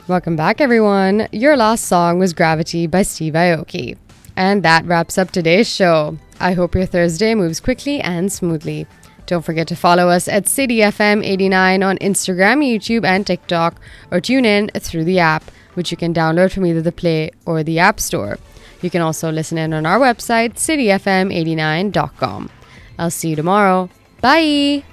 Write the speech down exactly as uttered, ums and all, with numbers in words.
Welcome back, everyone. Your last song was Gravity by Steve Aoki. And that wraps up today's show. I hope your Thursday moves quickly and smoothly. Don't forget to follow us at City F M eighty-nine on Instagram, YouTube, and TikTok, or tune in through the app, which you can download from either the Play or the App Store. You can also listen in on our website, city f m eighty-nine dot com. I'll see you tomorrow. Bye!